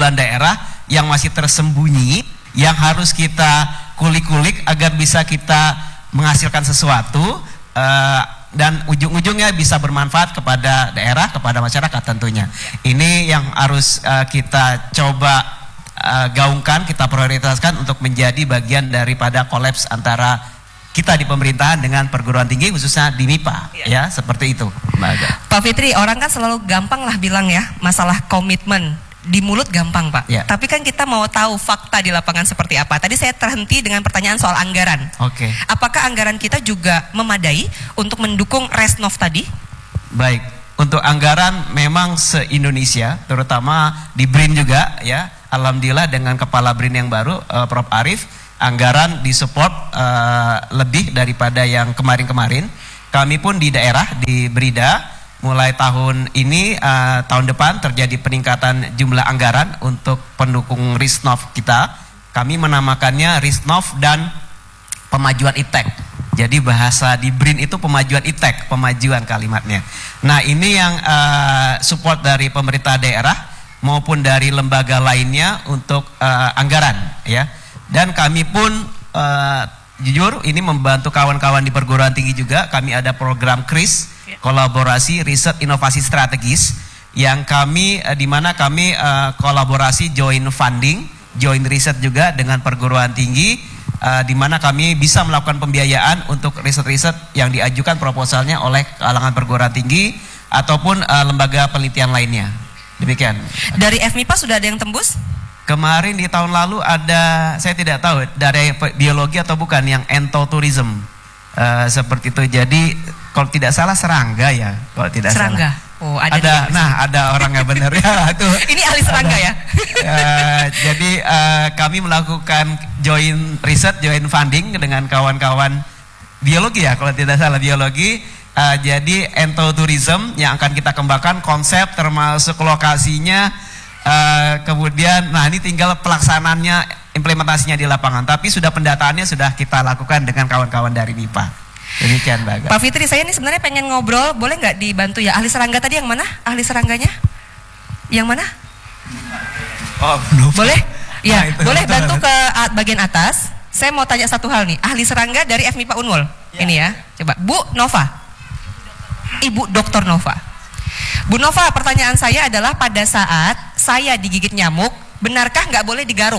keunggulan daerah yang masih tersembunyi, yang harus kita kulik-kulik agar bisa kita menghasilkan sesuatu dan ujung-ujungnya bisa bermanfaat kepada daerah, kepada masyarakat tentunya. Ini yang harus kita coba gaungkan, kita prioritaskan untuk menjadi bagian daripada kolaps antara kita di pemerintahan dengan perguruan tinggi, khususnya di MIPA, ya seperti itu, Mbak Aga. Pak Fitri, orang kan selalu gampang lah bilang ya, masalah komitmen di mulut gampang Pak. Ya. Tapi kan kita mau tahu fakta di lapangan seperti apa. Tadi saya terhenti dengan pertanyaan soal anggaran. Oke. Apakah anggaran kita juga memadai untuk mendukung Resnov tadi? Baik, untuk anggaran memang se-Indonesia, terutama di BRIN juga, ya. Alhamdulillah dengan kepala BRIN yang baru, Prof. Arief, anggaran disupport lebih daripada yang kemarin-kemarin. Kami pun di daerah, di Brida, mulai tahun ini, tahun depan terjadi peningkatan jumlah anggaran untuk pendukung Risnov kita. Kami menamakannya Risnov dan pemajuan ITEK. Jadi bahasa di BRIN itu pemajuan ITEK, pemajuan kalimatnya. Nah ini yang support dari pemerintah daerah maupun dari lembaga lainnya untuk anggaran, ya. Dan kami pun jujur ini membantu kawan-kawan di perguruan tinggi juga. Kami ada program KRIS, kolaborasi riset inovasi strategis, yang kami di mana kami kolaborasi joint funding, joint riset juga dengan perguruan tinggi, di mana kami bisa melakukan pembiayaan untuk riset-riset yang diajukan proposalnya oleh kalangan perguruan tinggi ataupun lembaga penelitian lainnya. Demikian. Dari FMIPA sudah ada yang tembus? Kemarin di tahun lalu ada, saya tidak tahu dari biologi atau bukan, yang entotourism seperti itu. Jadi kalau tidak salah serangga ya, kalau tidak serangga. Salah. Oh, ada. Nah ada orangnya benar ya. Itu. Ini ahli serangga ya. Jadi kami melakukan joint riset, joint funding dengan kawan-kawan biologi ya, kalau tidak salah biologi. Jadi entotourism yang akan kita kembangkan konsep termasuk lokasinya. Kemudian, nah ini tinggal pelaksanaannya, implementasinya di lapangan. Tapi sudah pendataannya sudah kita lakukan dengan kawan-kawan dari MIPA. Demikian, Mbak Aga. Pak Fitri, saya ini sebenarnya pengen ngobrol, boleh nggak dibantu ya? Ahli serangga tadi yang mana? Ahli serangganya? Yang mana? Oh, boleh? Ya, nah, boleh bantu ke bagian atas. Saya mau tanya satu hal nih. Ahli serangga dari FMIPA Unmul. Ya. Ini ya, coba. Bu Nova. Ibu Dr. Nova. Bu Nova, pertanyaan saya adalah pada saat saya digigit nyamuk, benarkah nggak boleh digaruk?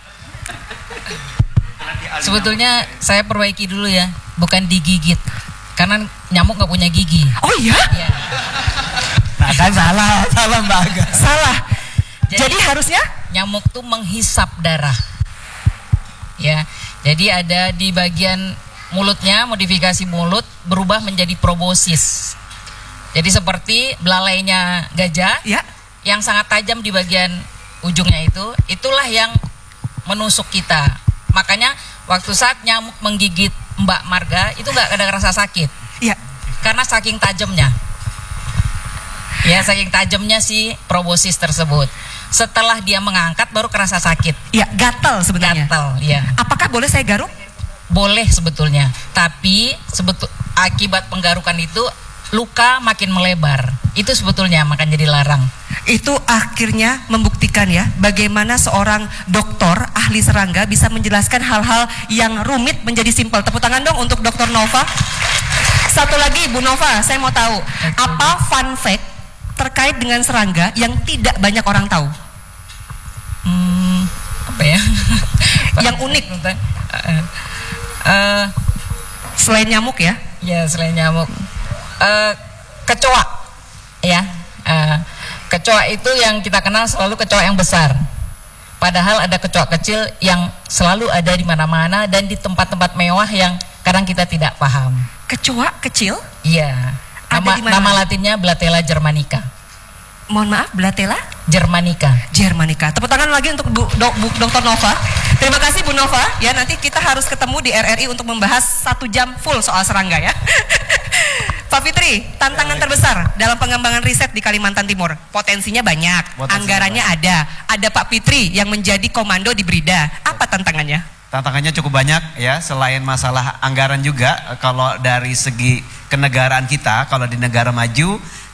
Sebetulnya saya perbaiki dulu ya, bukan digigit, karena nyamuk nggak punya gigi. Oh iya? Ya. Nah kan salah Mbak Aga. Salah. Jadi harusnya nyamuk tuh menghisap darah. Ya, jadi ada di bagian mulutnya, modifikasi mulut berubah menjadi proboscis. Jadi seperti belalainya gajah, ya, yang sangat tajam di bagian ujungnya itulah yang menusuk kita. Makanya waktu saat nyamuk menggigit Mbak Marga itu nggak ada rasa sakit, ya, karena saking tajamnya. Ya, saking tajamnya si proboscis tersebut. Setelah dia mengangkat baru kerasa sakit. Ya, gatal sebenarnya. Gatal, ya. Apakah boleh saya garuk? Boleh sebetulnya, tapi akibat penggarukan itu luka makin melebar. Itu sebetulnya makanya dilarang. Itu akhirnya membuktikan ya bagaimana seorang dokter ahli serangga bisa menjelaskan hal-hal yang rumit menjadi simpel. Tepuk tangan dong untuk Dr. Nova. Satu lagi Bu Nova, saya mau tahu apa fun fact terkait dengan serangga yang tidak banyak orang tahu? Apa ya? Yang unik. Selain nyamuk ya? Ya, selain nyamuk. Kecoa, ya. Kecoa itu yang kita kenal selalu kecoa yang besar. Padahal ada kecoa kecil yang selalu ada di mana-mana dan di tempat-tempat mewah yang kadang kita tidak paham. Kecoa kecil? Iya. Nama latinnya Blatella germanica. Mohon maaf, Blatella germanica. Germanica. Tepuk tangan lagi untuk Bu Dr. Nova. Terima kasih Bu Nova. Ya, nanti kita harus ketemu di RRI untuk membahas 1 jam full soal serangga ya. Pak Fitri, tantangan terbesar dalam pengembangan riset di Kalimantan Timur. Potensinya banyak, anggarannya ada. Ada Pak Fitri yang menjadi komando di Brida. Apa tantangannya? Tantangannya cukup banyak ya, selain masalah anggaran juga. Kalau dari segi kenegaraan kita, kalau di negara maju,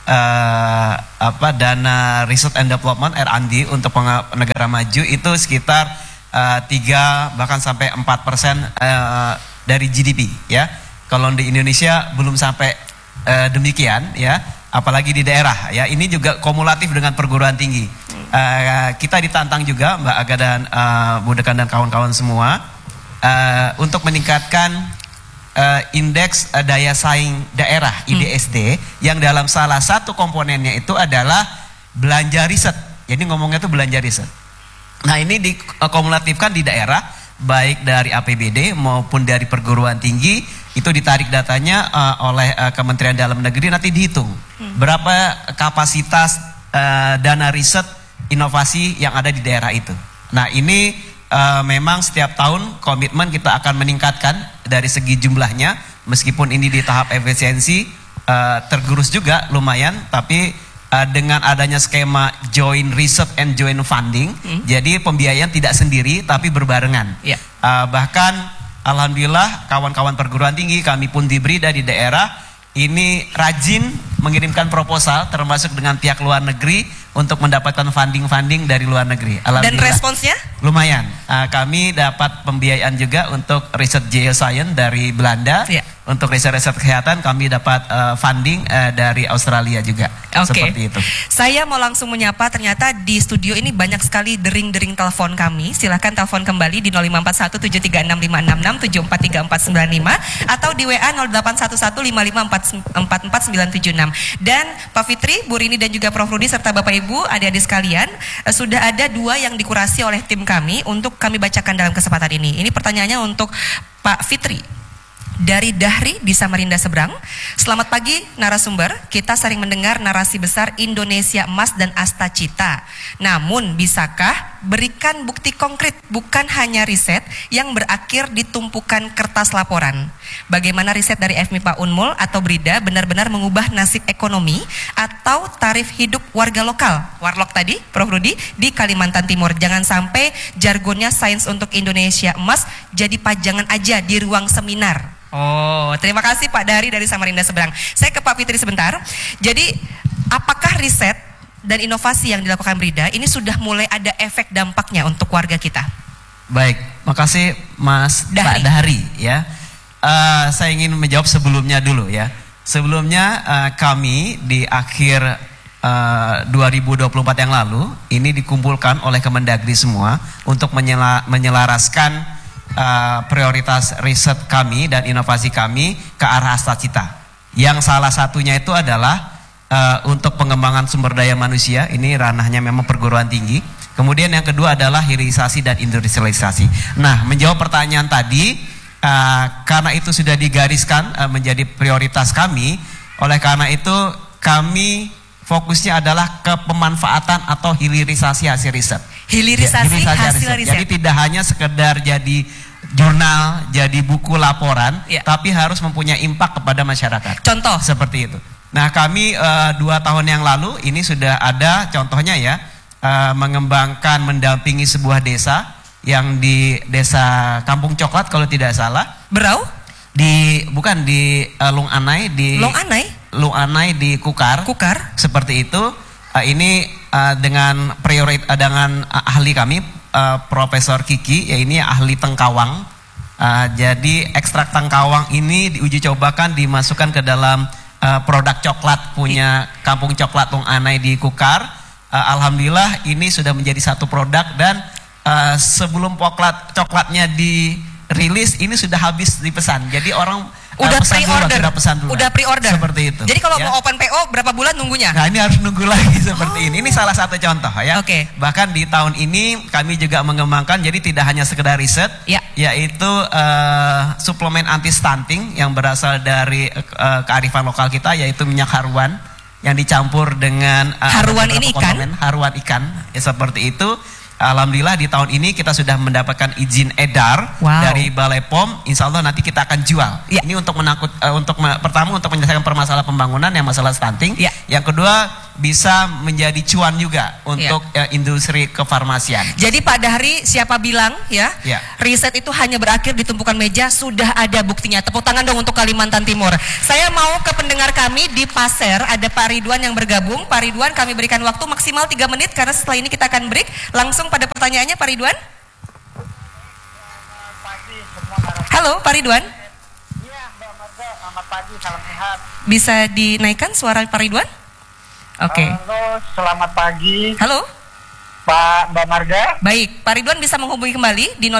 dana research and development R&D untuk negara maju itu sekitar 3 bahkan sampai 4% dari GDP ya. Kalau di Indonesia belum sampai demikian ya, apalagi di daerah ya. Ini juga kumulatif dengan perguruan tinggi. Kita ditantang juga Mbak Aga dan Bu Dekan dan kawan-kawan semua untuk meningkatkan indeks daya saing daerah IDSD yang dalam salah satu komponennya itu adalah belanja riset. Jadi ngomongnya itu belanja riset. Nah ini dikumulatifkan di daerah baik dari APBD maupun dari perguruan tinggi, itu ditarik datanya oleh Kementerian Dalam Negeri, nanti dihitung berapa kapasitas dana riset inovasi yang ada di daerah itu. Nah ini memang setiap tahun komitmen kita akan meningkatkan dari segi jumlahnya, meskipun ini di tahap efisiensi tergerus juga lumayan, tapi dengan adanya skema joint research and joint funding, jadi pembiayaan tidak sendiri tapi berbarengan. Bahkan alhamdulillah kawan-kawan perguruan tinggi kami pun di Brida di daerah ini rajin mengirimkan proposal termasuk dengan pihak luar negeri untuk mendapatkan funding dari luar negeri. Dan responsnya? Lumayan. Kami dapat pembiayaan juga untuk riset geoscience dari Belanda. Untuk riset-riset kesehatan kami dapat funding dari Australia juga. Seperti itu. Saya mau langsung menyapa, ternyata di studio ini banyak sekali dering-dering telepon kami. Silahkan telepon kembali di 0541736566 atau di WA 081155444976. Dan Pak Fitri, Bu Rini dan juga Prof Rudi serta Bapak Ibu, adik-adik sekalian, sudah ada 2 yang dikurasi oleh tim kami untuk kami bacakan dalam kesempatan ini. Ini pertanyaannya untuk Pak Fitri. Dari Dahri di Samarinda Seberang. Selamat pagi narasumber, kita sering mendengar narasi besar Indonesia Emas dan Asta Cita. Namun bisakah berikan bukti konkret, bukan hanya riset yang berakhir di tumpukan kertas laporan? Bagaimana riset dari FMIPA Unmul atau Brida benar-benar mengubah nasib ekonomi atau tarif hidup warga lokal, warlock tadi Prof Rudi, di Kalimantan Timur? Jangan sampai jargonnya sains untuk Indonesia Emas jadi pajangan aja di ruang seminar. Oh, terima kasih Pak Dari Samarinda Seberang. Saya ke Pak Fitri sebentar. Jadi, apakah riset dan inovasi yang dilakukan Brida ini sudah mulai ada efek dampaknya untuk warga kita? Baik, makasih Mas Pak Dari ya. Saya ingin menjawab sebelumnya dulu ya. Sebelumnya kami di akhir 2024 yang lalu ini dikumpulkan oleh Kemendagri semua untuk menyelaraskan prioritas riset kami dan inovasi kami ke arah Asta Cita. Yang salah satunya itu adalah untuk pengembangan sumber daya manusia, ini ranahnya memang perguruan tinggi. Kemudian yang kedua adalah hilirisasi dan industrialisasi. Nah, menjawab pertanyaan tadi, karena itu sudah digariskan menjadi prioritas kami, oleh karena itu kami fokusnya adalah ke pemanfaatan atau hilirisasi hasil riset. Hilirisasi hasil riset. Jadi tidak hanya sekedar jadi jurnal, jadi buku laporan, tapi harus mempunyai impact kepada masyarakat. Contoh seperti itu. Nah, kami 2 tahun yang lalu ini sudah ada contohnya ya, mengembangkan mendampingi sebuah desa yang di desa Kampung Coklat kalau tidak salah. Berau? Bukan di Lung Anai di Kukar. Seperti itu. Ini dengan dengan ahli kami Profesor Kiki, ya ini ahli tengkawang. Jadi ekstrak tengkawang ini diuji cobakan dimasukkan ke dalam produk coklat punya Kampung Coklat Lung Anai di Kukar. Alhamdulillah ini sudah menjadi satu produk dan sebelum coklatnya dirilis ini sudah habis dipesan. Jadi orang udah pre-order. Seperti itu. Jadi kalau mau open PO berapa bulan nunggunya? Nah, ini harus nunggu lagi seperti ini. Ini salah satu contoh ya. Bahkan di tahun ini kami juga mengembangkan, jadi tidak hanya sekedar riset, yaitu suplemen anti stunting yang berasal dari kearifan lokal kita, yaitu minyak haruan yang dicampur dengan haruan ini ikan. Haruan ikan ya, seperti itu. Alhamdulillah di tahun ini kita sudah mendapatkan izin edar dari Balai POM. Insya Allah nanti kita akan jual. Ini untuk pertama untuk menyelesaikan permasalahan pembangunan yang masalah stunting. Yang kedua, bisa menjadi cuan juga untuk industri kefarmasian. Jadi Pak Dahri, siapa bilang ya, riset itu hanya berakhir di tumpukan meja, sudah ada buktinya. Tepuk tangan dong untuk Kalimantan Timur. Saya mau ke pendengar kami di Pasir, ada Pak Ridwan yang bergabung. Pak Ridwan, kami berikan waktu maksimal 3 menit karena setelah ini kita akan break. Langsung pada pertanyaannya Pak Ridwan. Halo Pak Ridwan. Iya Mbak Marga, selamat pagi, salam sehat. Bisa dinaikkan suara Pak Ridwan? Oke. Halo, selamat pagi. Halo. Mbak Marga. Baik, Pak Ridwan bisa menghubungi kembali di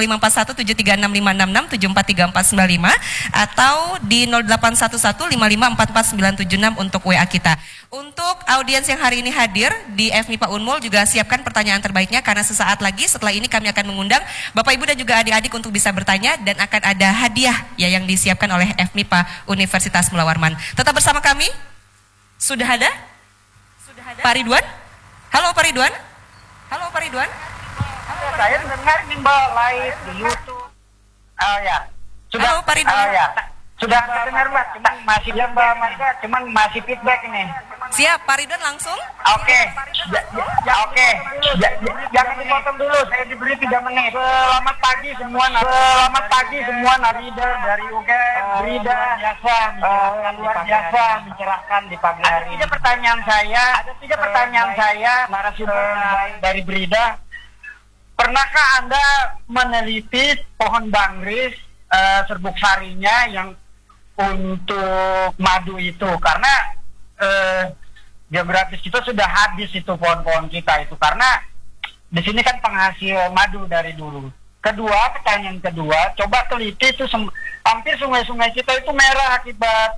0541736566 atau di 0811554496 untuk WA kita. Untuk audiens yang hari ini hadir di FMIPA Unmul juga siapkan pertanyaan terbaiknya karena sesaat lagi setelah ini kami akan mengundang Bapak Ibu dan juga adik-adik untuk bisa bertanya dan akan ada hadiah ya yang disiapkan oleh FMIPA Universitas Mula Warman. Tetap bersama kami. Sudah ada? Pak Ridwan? Halo Pak Ridwan? Halo Pak Ridwan? Saya dengar nih Mbak live di YouTube. Ya. Halo Pak Ridwan? Ya. Sudah dengar Mbak, cuman masih Mbak Marga, cuman masih feedback ini. Siap, Pak Ridwan langsung? Oke. Oke. Jangan dipotong dulu, saya diberi 3 menit. Selamat pagi semua narida dari UGM. Rida luar biasa mencerahkan di pagi hari. Ada 3 pertanyaan saya, narasumber dari Brida. Pernahkah Anda meneliti pohon bangris serbuk sarinya yang untuk madu itu? Karena geografis kita sudah habis itu pohon-pohon kita itu, karena di sini kan penghasil madu dari dulu. Pertanyaan kedua, coba teliti itu hampir sungai-sungai kita itu merah akibat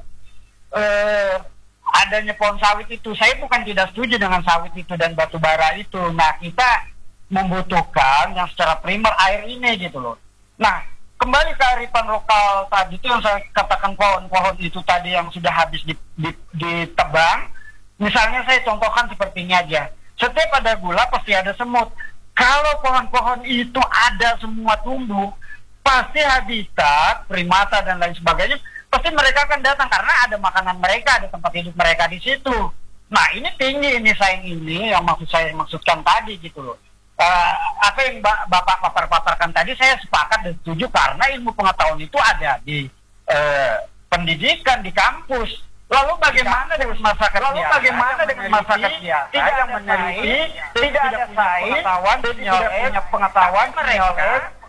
adanya pohon sawit itu. Saya bukan tidak setuju dengan sawit itu dan batu bara itu. Nah, kita membutuhkan yang secara primer air ini gitu loh. Nah, kembali ke kearifan lokal tadi itu yang saya katakan, pohon-pohon itu tadi yang sudah habis ditebang. Misalnya saya contohkan seperti ini aja. Setiap ada gula pasti ada semut. Kalau pohon-pohon itu ada semua tumbuh, pasti habitat, primata dan lain sebagainya, pasti mereka akan datang karena ada makanan mereka, ada tempat hidup mereka di situ. Nah, ini tinggi ini saing ini yang maksudkan tadi gitu loh. Apa yang Bapak paparkan tadi saya sepakat dan setuju karena ilmu pengetahuan itu ada di pendidikan di kampus. Lalu bagaimana dengan masyarakat biasa yang meneliti, tidak ada pengetahuan, tidak punya pengetahuan mereka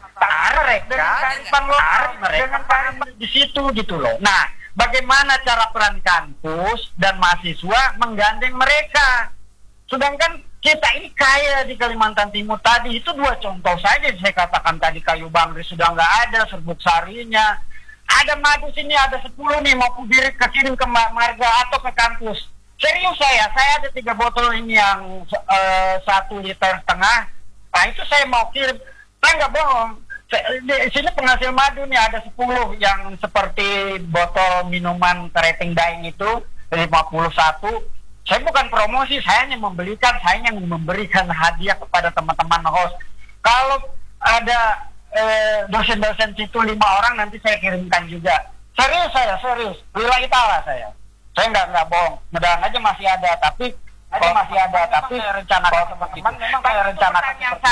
dengan kearifan di situ gitu loh. Nah, bagaimana cara peran kampus dan mahasiswa menggandeng mereka? Sedangkan kita ini kaya di Kalimantan Timur tadi, itu 2 contoh saja saya katakan tadi. Kayu bangris sudah nggak ada, serbuk sarinya. Ada madu sini, ada 10 nih, mau kirim ke marga atau ke kampus. Serius saya ada 3 botol ini yang 1,5 liter. Nah, itu saya mau kirim. Saya nggak bohong. Di sini penghasil madu nih ada 10 yang seperti botol minuman kerating daeng itu 51. Saya bukan promosi, saya hanya memberikan hadiah kepada teman-teman host. Kalau ada dosen-dosen situ 5 orang, nanti saya kirimkan juga. Serius. Lillahi ta'ala saya nggak bohong. Mudah-mudahan aja masih ada, tapi rencana teman-teman memang saya rencanakan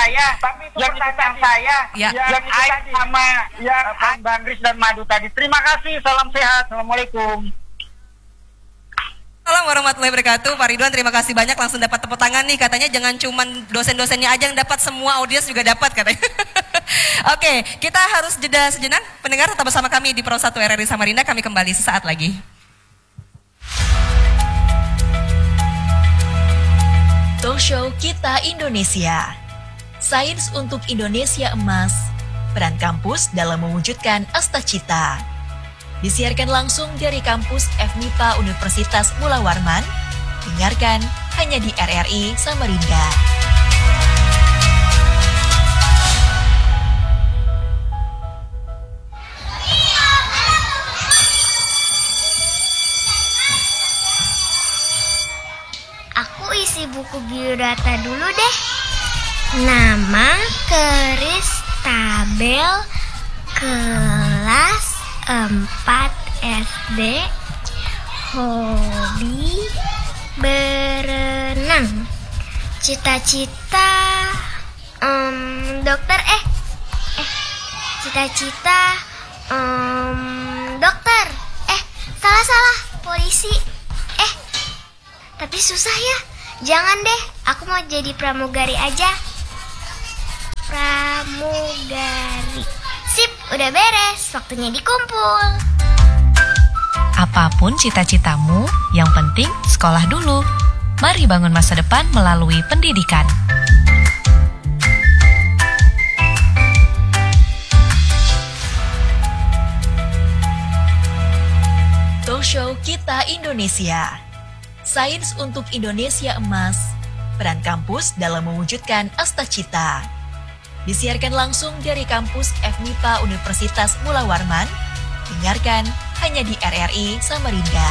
yang air sama yang bangris dan madu tadi. Terima kasih, salam sehat, assalamualaikum. Assalamualaikum warahmatullahi wabarakatuh. Pak Ridwan, terima kasih banyak, langsung dapat tepuk tangan nih. Katanya jangan cuma dosen-dosennya aja yang dapat, semua audiens juga dapat katanya. Oke, kita harus jeda sejenak. Pendengar tetap bersama kami di Pro 1 RRI Samarinda, kami kembali sesaat lagi. Talk Show Kita Indonesia. Sains untuk Indonesia Emas. Peran kampus dalam mewujudkan Astacita. Disiarkan langsung dari kampus FMIPA Universitas Mula Warman. Dengarkan hanya di RRI Samarinda. Aku isi buku biodata dulu deh. Nama Kristabel, kelas 4 SD, hobi berenang. Cita-cita dokter cita-cita dokter. Salah polisi. Tapi susah ya. Jangan deh, aku mau jadi pramugari aja. Pramugari. Sip, udah beres. Waktunya dikumpul. Apapun cita-citamu, yang penting sekolah dulu. Mari bangun masa depan melalui pendidikan. Talkshow Kita Indonesia. Sains untuk Indonesia Emas. Peran kampus dalam mewujudkan Astacita. Disiarkan langsung dari kampus FMIPA Universitas Mula Warman. Dengarkan hanya di RRI Samarinda.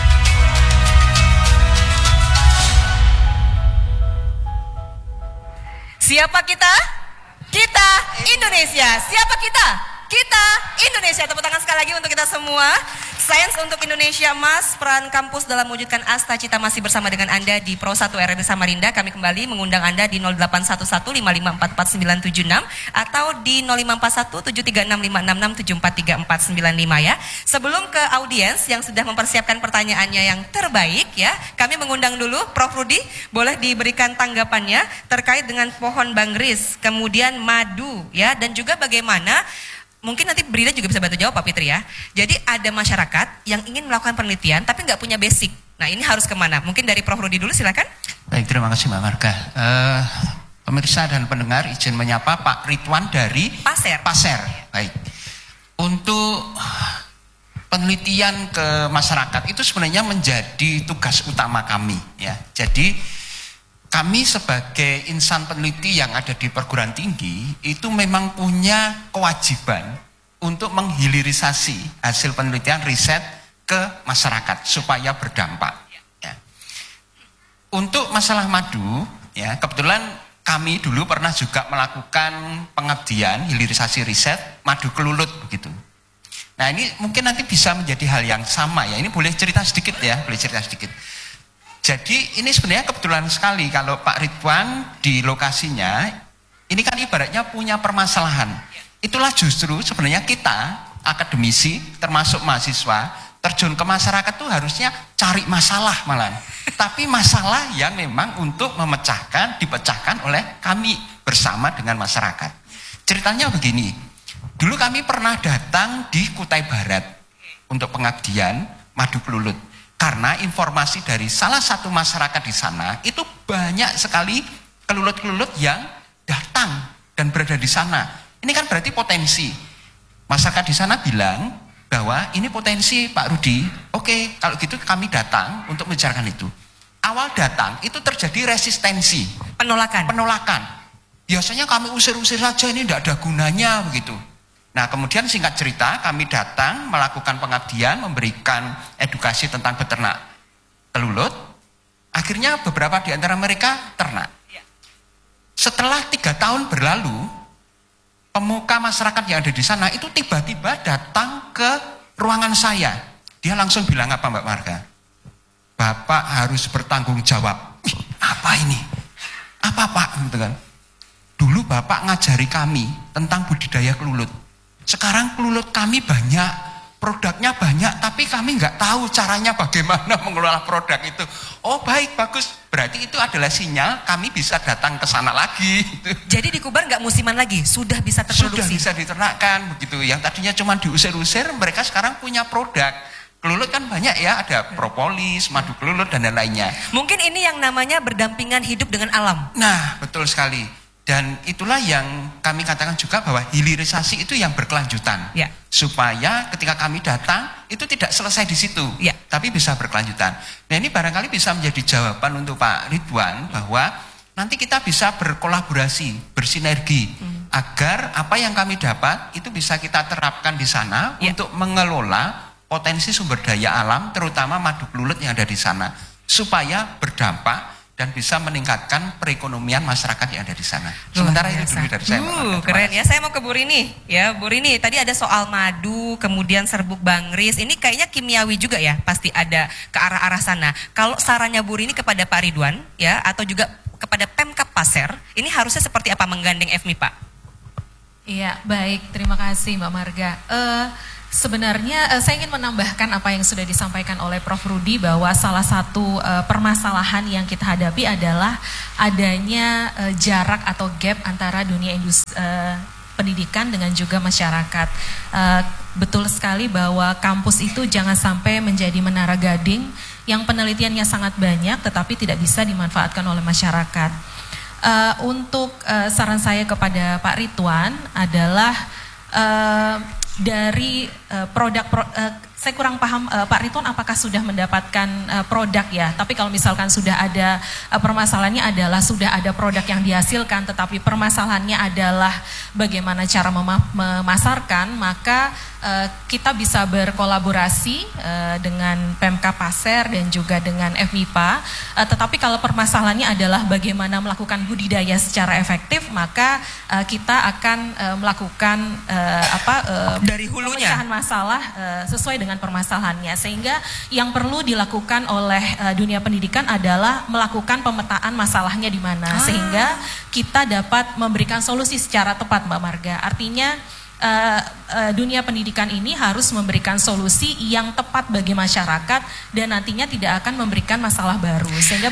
Siapa kita? Kita Indonesia. Siapa kita? Kita Indonesia. Tepuk tangan sekali lagi untuk kita semua. Sains untuk Indonesia Emas, peran kampus dalam mewujudkan Astacita masih bersama dengan Anda di Pro 1 RRI Samarinda. Kami kembali mengundang Anda di 081155444976 atau di 05173656674345 ya. Sebelum ke audiens yang sudah mempersiapkan pertanyaannya yang terbaik ya, kami mengundang dulu Prof. Rudi, boleh diberikan tanggapannya terkait dengan pohon bangris, kemudian madu ya, dan juga bagaimana. Mungkin nanti Brida juga bisa bantu jawab Pak Fitri ya. Jadi ada masyarakat yang ingin melakukan penelitian tapi nggak punya basic. Nah ini harus kemana? Mungkin dari Prof. Rudi dulu silakan. Baik, terima kasih Mbak Marga. Pemirsa dan pendengar izin menyapa Pak Ridwan dari Pasir. Baik. Untuk penelitian ke masyarakat itu sebenarnya menjadi tugas utama kami ya. Jadi kami sebagai insan peneliti yang ada di perguruan tinggi itu memang punya kewajiban untuk menghilirisasi hasil penelitian riset ke masyarakat supaya berdampak. Ya. Untuk masalah madu, ya kebetulan kami dulu pernah juga melakukan pengabdian hilirisasi riset madu kelulut begitu. Nah ini mungkin nanti bisa menjadi hal yang sama ya. Ini boleh cerita sedikit ya, boleh cerita sedikit. Jadi ini sebenarnya kebetulan sekali kalau Pak Ridwan di lokasinya, ini kan ibaratnya punya permasalahan. Itulah justru sebenarnya kita, akademisi, termasuk mahasiswa, terjun ke masyarakat tuh harusnya cari masalah malah. Tapi masalah yang memang untuk dipecahkan oleh kami bersama dengan masyarakat. Ceritanya begini, dulu kami pernah datang di Kutai Barat untuk pengabdian madu kelulut. Karena informasi dari salah satu masyarakat di sana itu banyak sekali kelulut-kelulut yang datang dan berada di sana. Ini kan berarti potensi. Masyarakat di sana bilang bahwa ini potensi Pak Rudi. Oke, kalau gitu kami datang untuk membicarakan itu. Awal datang itu terjadi resistensi. Penolakan. Biasanya kami usir-usir saja, ini tidak ada gunanya begitu. Nah kemudian singkat cerita kami datang melakukan pengabdian, memberikan edukasi tentang beternak kelulut. Akhirnya beberapa di antara mereka ternak. Setelah 3 tahun berlalu, pemuka masyarakat yang ada di sana itu tiba-tiba datang ke ruangan saya. Dia langsung bilang apa Mbak Marga? Bapak harus bertanggung jawab. Apa ini? Apa Pak? Gitu kan. Dulu Bapak ngajari kami tentang budidaya kelulut. Sekarang kelulut kami banyak, produknya banyak, tapi kami nggak tahu caranya bagaimana mengelola produk itu. Oh baik, bagus. Berarti itu adalah sinyal kami bisa datang ke sana lagi. Jadi di Kubar nggak musiman lagi, sudah bisa terproduksi. Sudah bisa diternakkan begitu. Yang tadinya cuma diusir-usir, mereka sekarang punya produk. Kelulut kan banyak ya, ada propolis, madu kelulut dan lain-lainnya. Mungkin ini yang namanya berdampingan hidup dengan alam. Nah, betul sekali. Dan itulah yang kami katakan juga bahwa hilirisasi itu yang berkelanjutan. Ya. Supaya ketika kami datang itu tidak selesai di situ, ya, tapi bisa berkelanjutan. Nah ini barangkali bisa menjadi jawaban untuk Pak Ridwan bahwa nanti kita bisa berkolaborasi, bersinergi agar apa yang kami dapat itu bisa kita terapkan di sana untuk mengelola potensi sumber daya alam terutama madu kelulut yang ada di sana supaya berdampak dan bisa meningkatkan perekonomian masyarakat yang ada di sana. Sementara itu dulu dari saya. Keren ya. Saya mau ke Bu Rini. Ya, Bu Rini, tadi ada soal madu, kemudian serbuk bangris. Ini kayaknya kimiawi juga ya, pasti ada ke arah-arah sana. Kalau sarannya Bu Rini kepada Pak Ridwan, ya, atau juga kepada Pemkab Pasir, ini harusnya seperti apa menggandeng FMIPA? Iya, baik. Terima kasih Mbak Marga. Sebenarnya saya ingin menambahkan apa yang sudah disampaikan oleh Prof. Rudi bahwa salah satu permasalahan yang kita hadapi adalah adanya jarak atau gap antara dunia industri pendidikan dengan juga masyarakat. Betul sekali bahwa kampus itu jangan sampai menjadi menara gading yang penelitiannya sangat banyak tetapi tidak bisa dimanfaatkan oleh masyarakat. Untuk saran saya kepada Pak Ridwan adalah dari saya kurang paham Pak Ridwan apakah sudah mendapatkan produk ya, tapi kalau misalkan sudah ada permasalahannya adalah sudah ada produk yang dihasilkan tetapi permasalahannya adalah bagaimana cara memasarkan, maka kita bisa berkolaborasi dengan Pemkab Pasir dan juga dengan FMIPA, tetapi kalau permasalahannya adalah bagaimana melakukan budidaya secara efektif, maka kita akan melakukan dari hulunya pemecahan masalah sesuai dengan permasalahannya, sehingga yang perlu dilakukan oleh dunia pendidikan adalah melakukan pemetaan masalahnya di mana, sehingga kita dapat memberikan solusi secara tepat Mbak Marga. Artinya dunia pendidikan ini harus memberikan solusi yang tepat bagi masyarakat dan nantinya tidak akan memberikan masalah baru, sehingga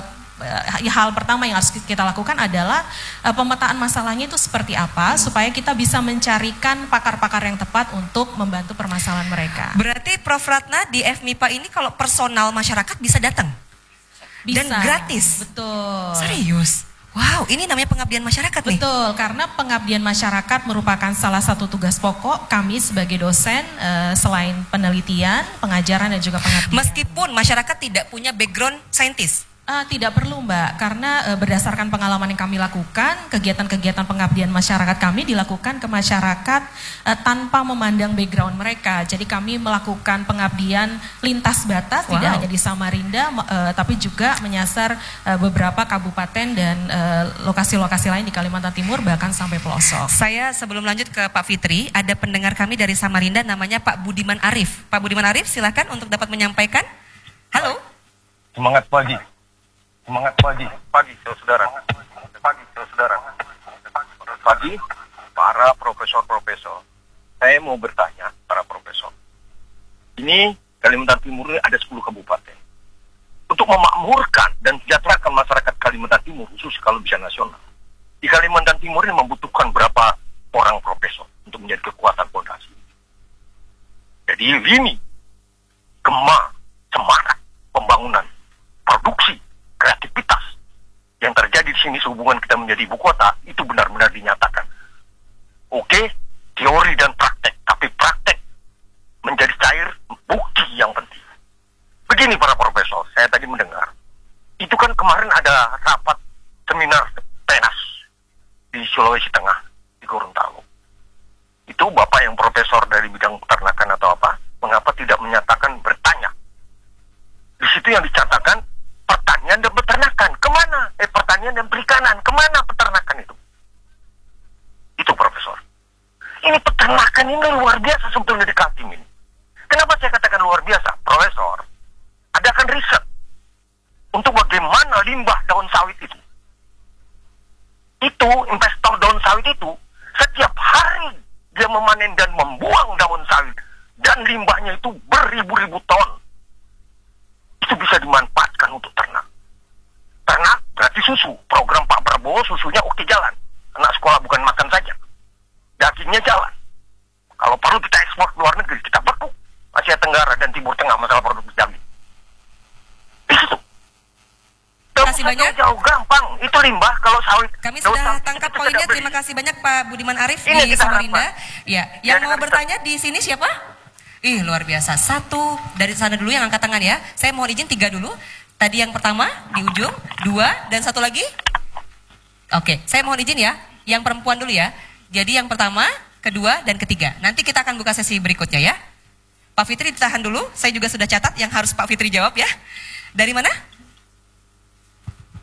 hal pertama yang harus kita lakukan adalah pemetaan masalahnya itu seperti apa supaya kita bisa mencarikan pakar-pakar yang tepat untuk membantu permasalahan mereka. Berarti Prof. Ratna di FMIPA ini kalau personal masyarakat bisa datang? Bisa. Dan gratis? Betul. Serius? Wow, ini namanya pengabdian masyarakat nih. Betul, karena pengabdian masyarakat merupakan salah satu tugas pokok kami sebagai dosen selain penelitian, pengajaran dan juga pengabdian. Meskipun masyarakat tidak punya background saintis? Tidak perlu Mbak, karena berdasarkan pengalaman yang kami lakukan, kegiatan-kegiatan pengabdian masyarakat kami dilakukan ke masyarakat tanpa memandang background mereka. Jadi kami melakukan pengabdian lintas batas, tidak hanya di Samarinda, tapi juga menyasar beberapa kabupaten dan lokasi-lokasi lain di Kalimantan Timur, bahkan sampai pelosok. Saya sebelum lanjut ke Pak Fitri, ada pendengar kami dari Samarinda namanya Pak Budiman Arif. Pak Budiman Arif, silakan untuk dapat menyampaikan. Halo. Semangat pagi. Semangat pagi. Pagi, saudara. Pagi, saudara. Pagi, para profesor-profesor. Saya mau bertanya, para profesor. Ini Kalimantan Timur ini ada 10 kabupaten. Untuk memakmurkan dan sejahterakan masyarakat Kalimantan Timur, khusus kalau bisa nasional. Di Kalimantan Timur ini membutuhkan berapa orang profesor untuk menjadi kekuatan fondasi. Jadi ini gemar, semangat, pembangunan, produksi, kreativitas yang terjadi di sini sehubungan kita menjadi ibu kota itu benar-benar dinyatakan. Oke, teori dan praktek, tapi praktek menjadi cair, bukti yang penting. Begini para profesor, saya tadi mendengar, itu kan kemarin ada rapat seminar tenas di Sulawesi Tengah, di Gorontalo. Itu Bapak yang profesor dari bidang peternakan atau apa, mengapa tidak menyatakan bertanya? Di situ yang dicatakan pertanian dan peternakan, kemana? Pertanian dan perikanan, kemana peternakan itu? Itu profesor. Ini peternakan ini luar biasa sebetulnya di Kaltim ini. Kenapa saya katakan luar biasa? Profesor, adakan riset untuk bagaimana limbah daun sawit itu. Itu, investor daun sawit itu, setiap hari dia memanen dan membuang daun sawit. Dan limbahnya itu beribu-ribu ton. Itu bisa dimanfaatkan untuk ternak. Ternak berarti susu. Program Pak Prabowo susunya oke jalan. Anak sekolah bukan makan saja. Dagingnya jalan. Kalau perlu kita ekspor ke luar negeri, kita beku. Asia Tenggara dan Timur Tengah masalah produk jagung. Di situ. Terima kasih banyak. Jauh gampang. Itu limbah kalau sawit. Kami sudah tangkap poinnya. Terima kasih banyak Pak Budiman Arif di Samarinda. Ya, yang mau bertanya di sini siapa? Ih, luar biasa. Satu dari sana dulu yang angkat tangan ya. Saya mohon izin 3 dulu. Tadi yang pertama di ujung, 2 dan 1 lagi. Oke, saya mohon izin ya. Yang perempuan dulu ya. Jadi yang pertama, kedua dan ketiga. Nanti kita akan buka sesi berikutnya ya. Pak Fitri ditahan dulu. Saya juga sudah catat yang harus Pak Fitri jawab ya. Dari mana?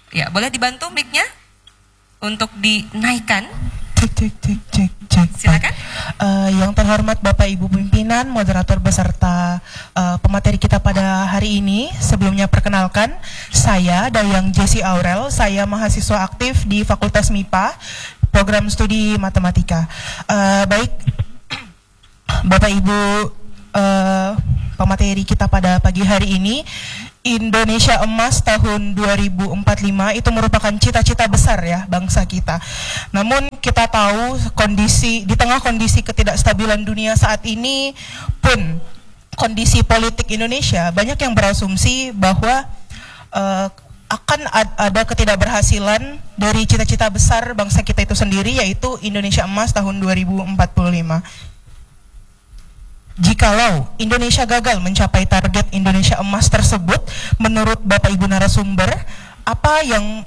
Ya, boleh dibantu mic-nya untuk dinaikkan. Cek. Silakan. Yang terhormat Bapak Ibu pimpinan, moderator beserta pemateri kita pada hari ini. Sebelumnya perkenalkan, saya Dayang Jesse Aurel, saya mahasiswa aktif di Fakultas MIPA, program studi matematika. Baik, Bapak Ibu pemateri kita pada pagi hari ini, Indonesia Emas tahun 2045 itu merupakan cita-cita besar ya bangsa kita. Namun kita tahu di tengah kondisi ketidakstabilan dunia saat ini pun kondisi politik Indonesia banyak yang berasumsi bahwa akan ada ketidakberhasilan dari cita-cita besar bangsa kita itu sendiri, yaitu Indonesia Emas tahun 2045. Jikalau Indonesia gagal mencapai target Indonesia Emas tersebut, menurut Bapak Ibu narasumber, apa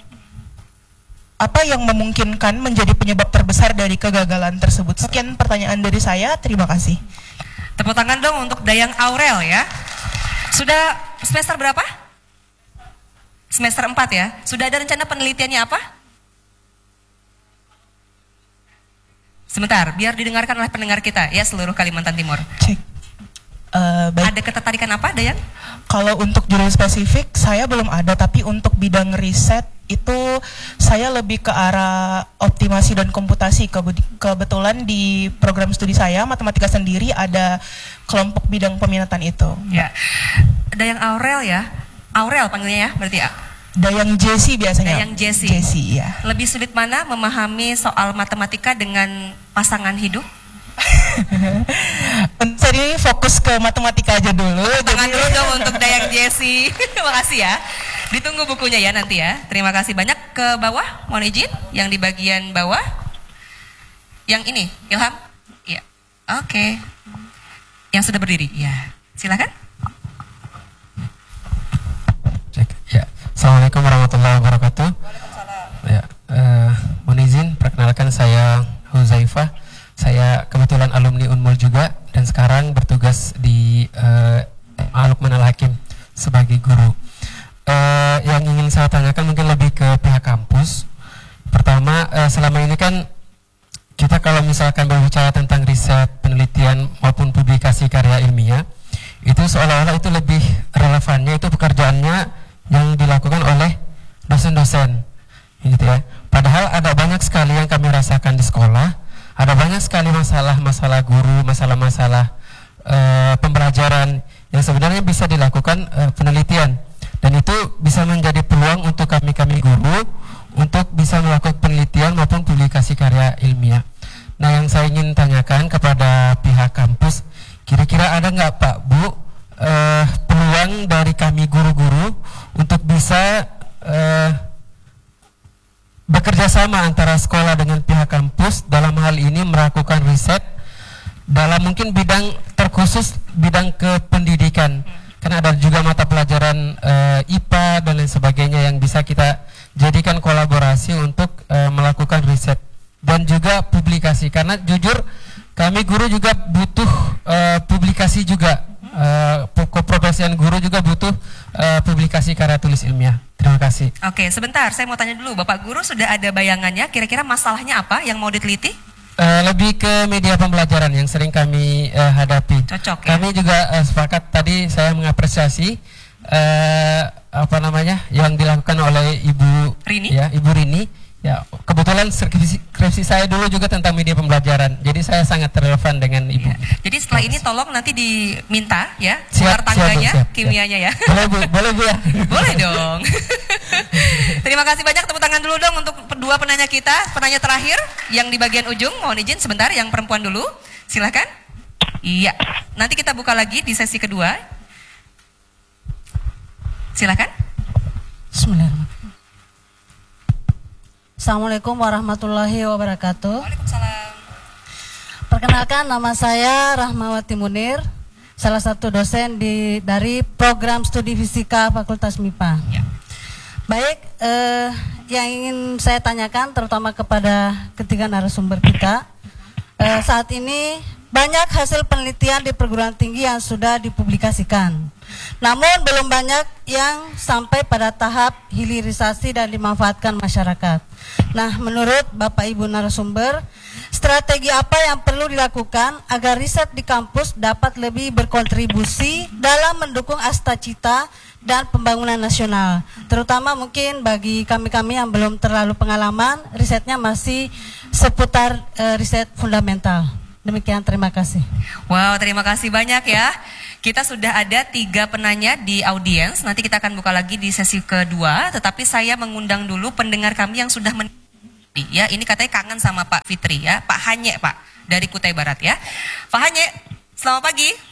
yang memungkinkan menjadi penyebab terbesar dari kegagalan tersebut? Sekian pertanyaan dari saya, terima kasih. Tepuk tangan dong untuk Dayang Aurel ya. Sudah semester berapa? Semester 4 ya. Sudah ada rencana penelitiannya apa? Sebentar, biar didengarkan oleh pendengar kita ya seluruh Kalimantan Timur. Cek. Baik. Ada ketertarikan apa, Dayang? Kalau untuk judul spesifik saya belum ada, tapi untuk bidang riset itu saya lebih ke arah optimasi dan komputasi. Kebetulan di program studi saya matematika sendiri ada kelompok bidang peminatan itu. Ya. Dayang Aurel ya. Aurel panggilnya ya, berarti ya. Dayang Jesse biasanya. Dayang Jesse. Jesse ya. Lebih sulit mana memahami soal matematika dengan pasangan hidup? Saya ini fokus ke matematika aja dulu. Tangan dulu dong untuk Dayang Jesse. Makasih ya. Ditunggu bukunya ya nanti ya. Terima kasih banyak. Ke bawah, mohon izin. Yang di bagian bawah. Yang ini, Ilham. Iya. Oke. Yang sudah berdiri. Ya. Silakan. Ya. Assalamualaikum warahmatullahi wabarakatuh. Ya, mohon izin perkenalkan saya Huzaifah. Saya kebetulan alumni Unmul juga dan sekarang bertugas di Al-Luqman Al-Hakim sebagai guru. Yang ingin saya tanyakan mungkin lebih ke pihak kampus. Pertama, selama ini kan kita kalau misalkan berbicara tentang riset, penelitian maupun publikasi karya ilmiah, itu seolah-olah itu lebih relevannya itu pekerjaannya yang dilakukan oleh dosen-dosen, gitu ya. Padahal ada banyak sekali yang kami rasakan di sekolah, ada banyak sekali masalah-masalah guru, masalah-masalah pembelajaran yang sebenarnya bisa dilakukan penelitian, dan itu bisa menjadi peluang untuk kami guru untuk bisa melakukan penelitian maupun publikasi karya ilmiah. Nah, yang saya ingin tanyakan kepada pihak kampus, kira-kira ada nggak Pak Bu peluang dari kami guru-guru untuk bisa bekerja sama antara sekolah dengan pihak kampus dalam hal ini melakukan riset dalam mungkin bidang terkhusus bidang kependidikan, karena ada juga mata pelajaran IPA dan lain sebagainya yang bisa kita jadikan kolaborasi untuk melakukan riset dan juga publikasi, karena jujur kami guru juga butuh publikasi juga. Keprofesian guru juga butuh publikasi karya tulis ilmiah. Terima kasih. Oke, sebentar, saya mau tanya dulu, Bapak Guru sudah ada bayangannya kira-kira masalahnya apa yang mau diteliti? Lebih ke media pembelajaran yang sering kami hadapi. Cocok ya? Kami juga sepakat tadi saya mengapresiasi yang dilakukan oleh Ibu Rini. Ya, Ibu Rini. Ya, kebetulan skripsi saya dulu juga tentang media pembelajaran. Jadi saya sangat relevan dengan Ibu. Ya. Jadi setelah ini tolong nanti diminta ya ular tangganya, siap, kimianya ya. Boleh Bu ya. Boleh dong. Terima kasih banyak, tepuk tangan dulu dong untuk dua penanya kita. Penanya terakhir yang di bagian ujung, mohon izin sebentar, yang perempuan dulu. Silakan. Iya. Nanti kita buka lagi di sesi kedua. Silakan. Bismillahirrahmanirrahim. Assalamualaikum warahmatullahi wabarakatuh. Waalaikumsalam. Perkenalkan, nama saya Rahmawati Munir, salah satu dosen dari program studi fisika Fakultas MIPA. Ya. Baik, yang ingin saya tanyakan terutama kepada ketiga narasumber kita, saat ini banyak hasil penelitian di perguruan tinggi yang sudah dipublikasikan, namun belum banyak yang sampai pada tahap hilirisasi dan dimanfaatkan masyarakat. Nah, menurut Bapak Ibu narasumber, strategi apa yang perlu dilakukan agar riset di kampus dapat lebih berkontribusi dalam mendukung Astacita dan pembangunan nasional? Terutama mungkin bagi kami-kami yang belum terlalu pengalaman, risetnya masih seputar riset fundamental. Demikian, terima kasih. Wow, terima kasih banyak ya. Kita sudah ada 3 penanya di audiens. Nanti kita akan buka lagi di sesi kedua. Tetapi saya mengundang dulu pendengar kami yang sudah ya, ini katanya kangen sama Pak Fitri ya, Pak Hanye Pak dari Kutai Barat ya. Pak Hanye, selamat pagi.